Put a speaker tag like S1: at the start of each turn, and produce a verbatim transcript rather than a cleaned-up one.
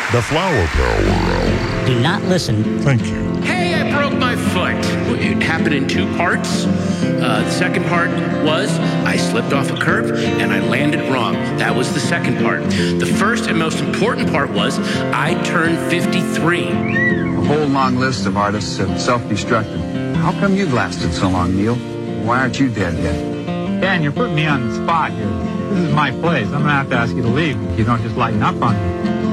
S1: The Flower Power Hour.
S2: Do not listen.
S1: Thank you.
S3: Hey, I broke my foot. It happened in two parts. Uh, the second part was I slipped off a curb and I landed wrong. That was the second part. The first and most important part was I turned fifty-three.
S4: A whole long list of artists have self-destructed. How come you've lasted so long, Neil? Why aren't you dead yet?
S5: Dan, you're putting me on the spot here. This is my place. I'm going to have to ask you to leave if you don't just lighten up on me.